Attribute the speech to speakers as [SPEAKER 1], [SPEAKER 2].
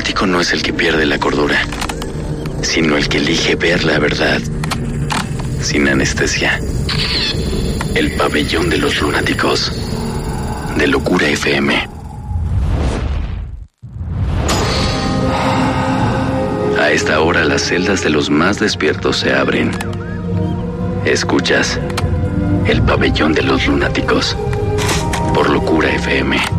[SPEAKER 1] lunático no es el que pierde la cordura, sino el que elige ver la verdad sin anestesia. El pabellón de los lunáticos, de Locura FM. A esta hora las celdas de los más despiertos se abren. Escuchas El pabellón de los lunáticos por Locura FM.